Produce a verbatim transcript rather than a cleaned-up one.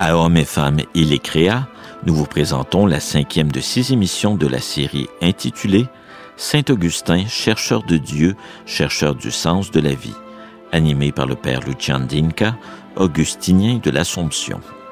À Hommes et femmes, il les créa, nous vous présentons la cinquième de six émissions de la série intitulée « Saint-Augustin, chercheur de Dieu, chercheur du sens de la vie », animée par le père Lucian Dinca, augustinien de l'Assomption.